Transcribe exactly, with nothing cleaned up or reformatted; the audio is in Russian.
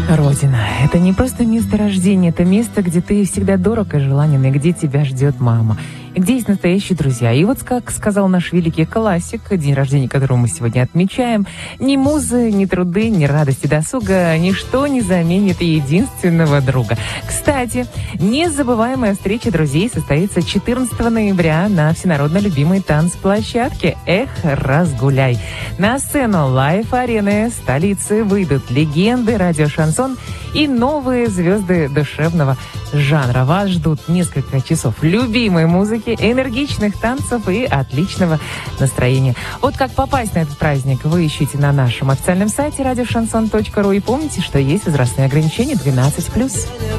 Родина — это не просто место рождения, это место, где ты всегда дорог и желанен, и где тебя ждет мама, и где есть настоящие друзья. И вот, как сказал наш великий классик, день рождения которого мы сегодня отмечаем, ни музы, ни труды, ни радости досуга, ничто не заменит единственного друга. Кстати, незабываемая встреча друзей состоится четырнадцатого ноября на всенародно любимой танцплощадке «Эх, разгуляй». На сцену лайф-арены столицы выйдут легенды радио «Шансон» и новые звезды душевного жанра. Вас ждут несколько часов любимой музыки, энергичных танцев и отличного настроения. Вот как попасть на этот праздник, вы ищите на нашем официальном сайте радио шансон точка ру. И помните, что есть возрастные ограничения двенадцать плюс.